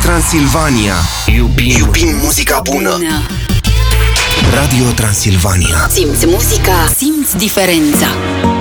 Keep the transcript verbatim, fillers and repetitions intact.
Transilvania. Iubim, Iubim muzica bună. bună. Radio Transilvania. Simți muzica, simți diferența.